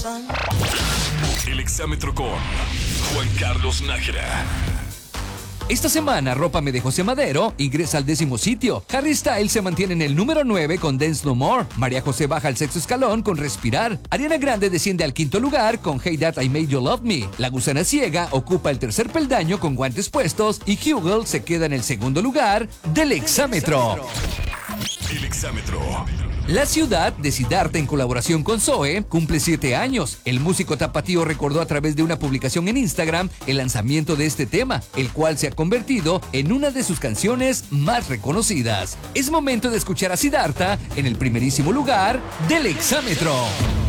El exámetro con Juan Carlos Nájera. Esta semana, Rópame de José Madero ingresa al 10º sitio. Harry Styles se mantiene en el número 9 con Dance No More. María José baja al 6º escalón con Respirar. Ariana Grande desciende al 5º lugar con Hey That I Made You Love Me. La Gusana Ciega ocupa el 3er peldaño con Guantes Puestos y Hugel se queda en el 2º lugar del exámetro. El exámetro. La ciudad de Siddhartha, en colaboración con Zoe, cumple 7 años. El músico tapatío recordó a través de una publicación en Instagram el lanzamiento de este tema, el cual se ha convertido en una de sus canciones más reconocidas. Es momento de escuchar a Siddhartha en el primerísimo lugar del exámetro.